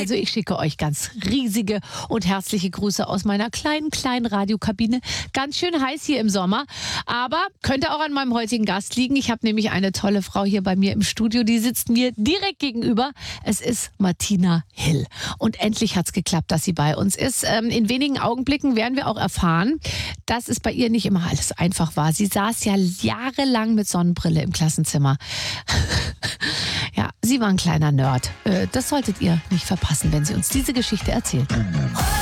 Also ich schicke euch ganz riesige und herzliche Grüße aus meiner kleinen Radiokabine. Ganz schön heiß hier im Sommer, aber könnte auch an meinem heutigen Gast liegen. Ich habe nämlich eine tolle Frau hier bei mir im Studio, die sitzt mir direkt gegenüber. Es ist Martina Hill. Und endlich hat es geklappt, dass sie bei uns ist. In wenigen Augenblicken werden wir auch erfahren, dass es bei ihr nicht immer alles einfach war. Sie saß ja jahrelang mit Sonnenbrille im Klassenzimmer. Ja, sie war ein kleiner Nerd. Das solltet ihr nicht verpassen, wenn sie uns diese Geschichte erzählt.